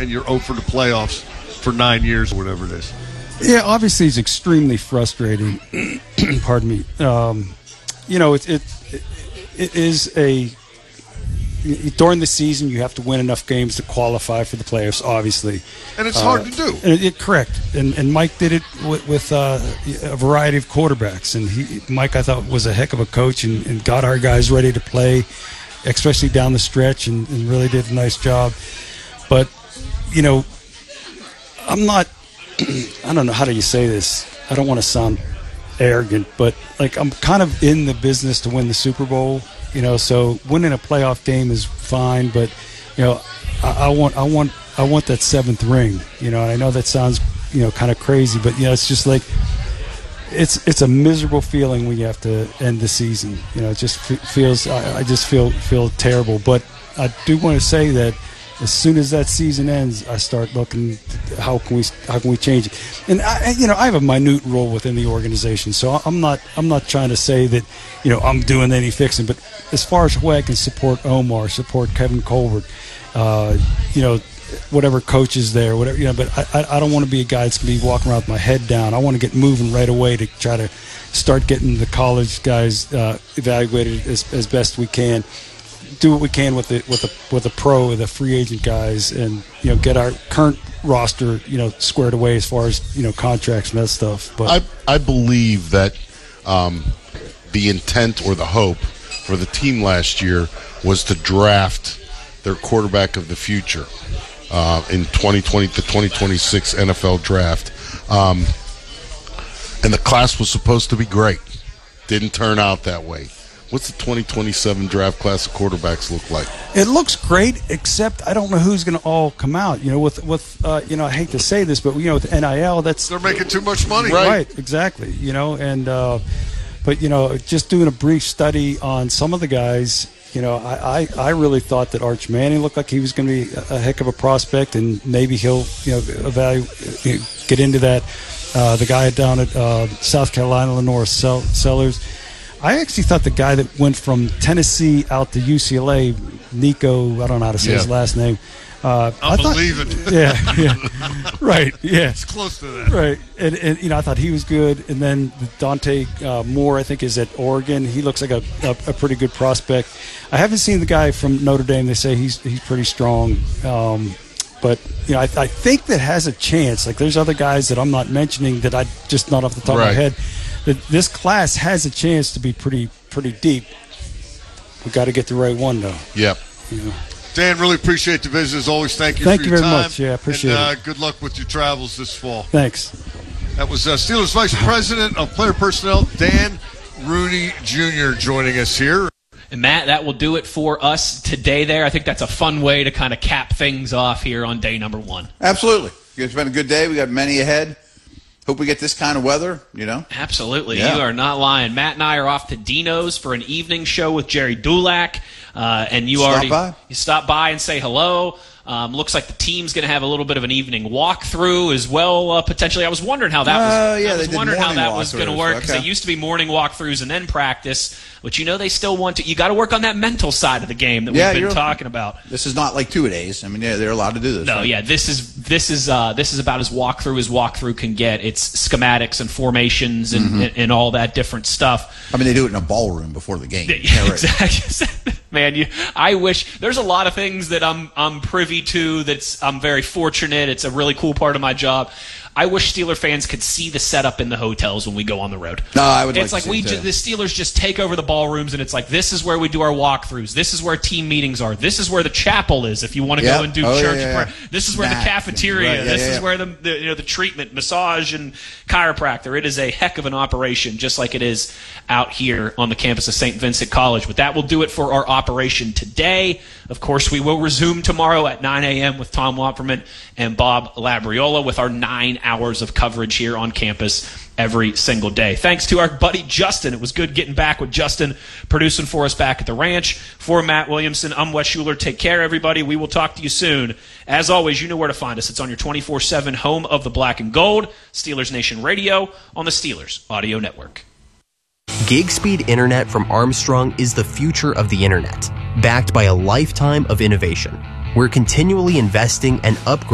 and you're 0 for the playoffs for 9 years or whatever it is. Yeah, obviously it's extremely frustrating. Pardon me. It is during the season you have to win enough games to qualify for the playoffs, obviously. And it's hard to do. Correct. And Mike did it with a variety of quarterbacks. And Mike, I thought, was a heck of a coach and got our guys ready to play, especially down the stretch, and really did a nice job. But, I'm not – I don't know, how do you say this? I don't want to sound arrogant, but, I'm kind of in the business to win the Super Bowl. So winning a playoff game is fine, but I want that seventh ring. And I know that sounds kind of crazy, but it's just like it's a miserable feeling when you have to end the season. It just feels I just feel terrible. But I do want to say that as soon as that season ends, I start looking how can we change it. And I have a minute role within the organization, so I'm not trying to say that I'm doing any fixing. But as far as the way I can support Omar, support Kevin Colbert, whatever coach is there, whatever But I don't want to be a guy that's going to be walking around with my head down. I want to get moving right away to try to start getting the college guys evaluated as best we can. Do what we can with the pro, the free agent guys, and get our current roster squared away as far as contracts and that stuff. But I believe that the intent or the hope for the team last year was to draft their quarterback of the future in 2020, the 2026 NFL draft, and the class was supposed to be great. Didn't turn out that way. What's the 2027 draft class of quarterbacks look like? It looks great, except I don't know who's going to all come out. With I hate to say this, but with NIL, they're making too much money, right? Exactly. But just doing a brief study on some of the guys, I really thought that Arch Manning looked like he was going to be a heck of a prospect, and maybe he'll get into that. The guy down at South Carolina, Lenore Sellers. I actually thought the guy that went from Tennessee out to UCLA, Nico, I don't know how to say his last name. I believe it. Yeah, right, yeah. It's close to that. Right, and I thought he was good. And then Dante Moore, I think, is at Oregon. He looks like a pretty good prospect. I haven't seen the guy from Notre Dame. They say he's pretty strong. But I think that has a chance. Like there's other guys that I'm not mentioning that I just not off the top of my head. That this class has a chance to be pretty deep. We got to get the right one though. Yep. Dan, really appreciate the visit as always. Thank you for your time. Thank you very much. Yeah, appreciate it. Good luck with your travels this fall. Thanks. That was Steelers Vice President of Player Personnel, Dan Rooney Jr. joining us here. And Matt, that will do it for us today there. I think that's a fun way to kind of cap things off here on day number 1. Absolutely. It's been a good day. We got many ahead. Hope we get this kind of weather, Absolutely. Yeah. You are not lying. Matt and I are off to Dino's for an evening show with Jerry Dulac. And you stop by and say hello. Looks like the team's going to have a little bit of an evening walkthrough as well, potentially. I was wondering how that was. I was wondering how that was going to work because it used to be morning walkthroughs and then practice. But they still want to. You got to work on that mental side of the game that we've been talking about. This is not like 2-a-days. I mean, they're allowed to do this. No, right? yeah, this is about as walkthrough can get. It's schematics and formations and all that different stuff. I mean, they do it in a ballroom before the game. Yeah, exactly. Man, I wish there's a lot of things that I'm privy to. I'm very fortunate. It's a really cool part of my job. I wish Steeler fans could see the setup in the hotels when we go on the road. No, I would. It's like the Steelers just take over the ballrooms, and it's like this is where we do our walkthroughs. This is where team meetings are. This is where the chapel is if you want to go and do church. Yeah. This is where the cafeteria. Right, this is where the treatment, massage, and chiropractor. It is a heck of an operation, just like it is out here on the campus of St. Vincent College. But that will do it for our operation today. Of course, we will resume tomorrow at 9 a.m. with Tom Wapperman and Bob Labriola with our 9 hours of coverage here on campus every single day. Thanks to our buddy Justin. It was good getting back with Justin producing for us back at the ranch. For Matt Williamson, I'm Wes Schuler. Take care, everybody. We will talk to you soon. As always, you know where to find us. It's on your 24/7 home of the black and gold, Steelers Nation Radio on the Steelers Audio Network. Gig speed internet from Armstrong is the future of the internet, backed by a lifetime of innovation. We're continually investing and upgrading